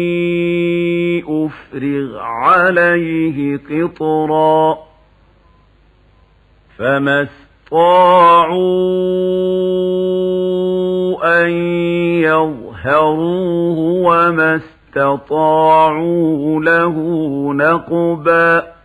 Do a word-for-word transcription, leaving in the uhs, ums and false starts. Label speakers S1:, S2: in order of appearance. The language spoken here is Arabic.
S1: أفرغ عليه قطرا فما استطاعوا أن يظهروه وما استطاعوا له نقبا